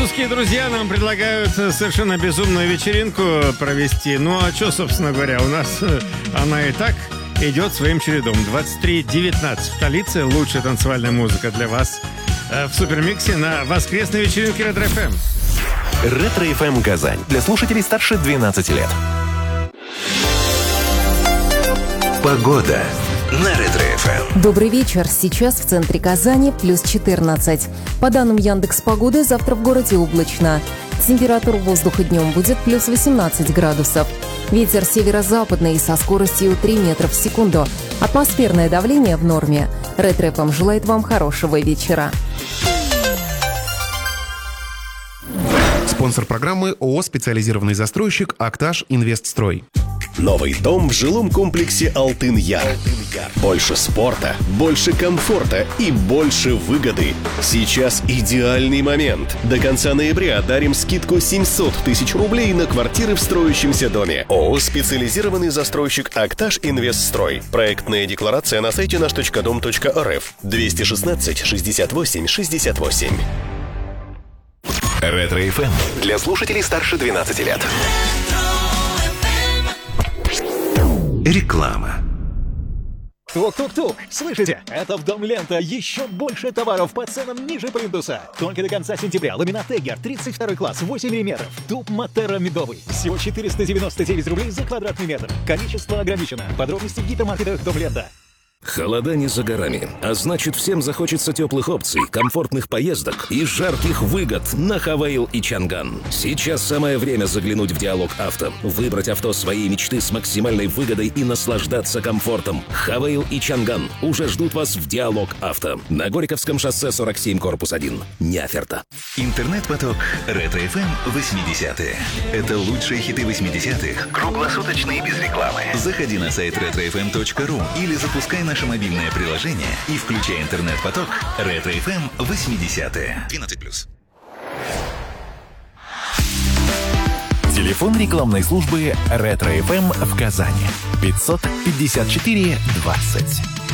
Французские друзья нам предлагают совершенно безумную вечеринку провести. Ну а что, собственно говоря, у нас она и так идет своим чередом. 23:19 в столице. Лучшая танцевальная музыка для вас в супермиксе на воскресной вечеринке Ретро-ФМ. Ретро-ФМ Казань. Для слушателей старше 12 лет. Погода на Ретро-ФМ. Добрый вечер. Сейчас в центре Казани плюс 14. По данным Яндекс.Погоды, завтра в городе облачно. Температура воздуха днем будет плюс 18 градусов. Ветер северо-западный со скоростью 3 метра в секунду. Атмосферное давление в норме. Ретро-ФМ желает вам хорошего вечера. Спонсор программы ООО «Специализированный застройщик Акташ Инвестстрой». Новый дом в жилом комплексе «Алтын-Яр». Больше спорта, больше комфорта и больше выгоды. Сейчас идеальный момент. До конца ноября дарим скидку 700 тысяч рублей на квартиры в строящемся доме. ООО «Специализированный застройщик Акташ Инвестстрой». Проектная декларация на сайте наш.дом.рф. 216 68 68. Ретро-ФМ. Для слушателей старше 12 лет. Реклама. Тук-тук-тук! Слышите? Это в Дом Лента. Еще больше товаров по ценам ниже плинтуса. Только до конца сентября. Ламинат Эггер, 32 класс, 8 мм. Дуб Матера медовый. Всего 499 рублей за квадратный метр. Количество ограничено. Подробности в гипермаркетах Дом Лента. Холода не за горами, а значит, всем захочется теплых опций, комфортных поездок и жарких выгод на Хавейл и Чанган. Сейчас самое время заглянуть в Диалог Авто, выбрать авто своей мечты с максимальной выгодой и наслаждаться комфортом. Хавейл и Чанган уже ждут вас в Диалог Авто на Горьковском шоссе 47, корпус 1. Неоферта. Интернет-поток Ретро-ФМ 80-е. Это лучшие хиты 80-х, круглосуточно и без рекламы. Заходи на сайт retrofm.ru или запускай наше мобильное приложение и включай интернет-поток Ретро-ФМ 80-е. 12+. Телефон рекламной службы Ретро-ФМ в Казани. 554 20.